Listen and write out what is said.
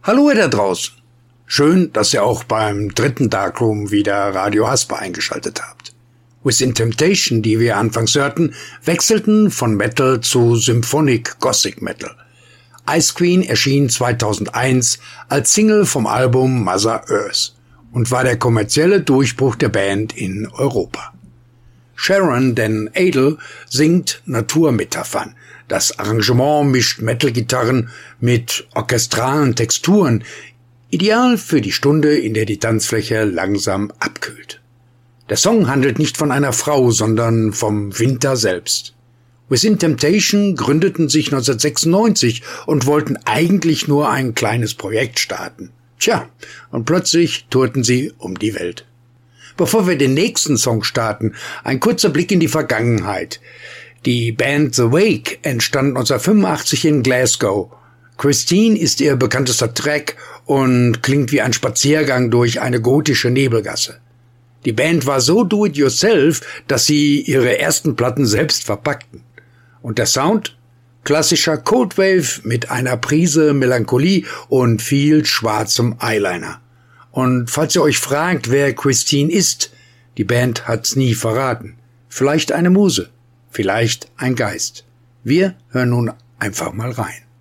Hallo ihr da draußen. Schön, dass ihr auch beim dritten Darkroom wieder Radio Hasper eingeschaltet habt. Within Temptation, die wir anfangs hörten, wechselten von Metal zu Symphonic Gothic Metal. Ice Queen erschien 2001 als Single vom Album Mother Earth und war der kommerzielle Durchbruch der Band in Europa. Sharon Den Adel singt Naturmetaphern. Das Arrangement mischt Metal-Gitarren mit orchestralen Texturen, ideal für die Stunde, in der die Tanzfläche langsam abkühlt. Der Song handelt nicht von einer Frau, sondern vom Winter selbst. Within Temptation gründeten sich 1996 und wollten eigentlich nur ein kleines Projekt starten. Tja, und plötzlich tourten sie um die Welt. Bevor wir den nächsten Song starten, ein kurzer Blick in die Vergangenheit. Die Band The Wake entstand 1985 in Glasgow. Christine ist ihr bekanntester Track und klingt wie ein Spaziergang durch eine gotische Nebelgasse. Die Band war so do-it-yourself, dass sie ihre ersten Platten selbst verpackten. Und der Sound? Klassischer Coldwave mit einer Prise Melancholie und viel schwarzem Eyeliner. Und falls ihr euch fragt, wer Christine ist, die Band hat's nie verraten. Vielleicht eine Muse. Vielleicht ein Geist. Wir hören nun einfach mal rein.